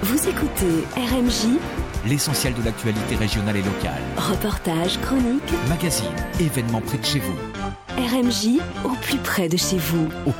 Vous écoutez RMJ, l'essentiel de l'actualité régionale et locale. reportages, chroniques, Magazine, événements près de chez vous. RMJ au plus près de chez vous.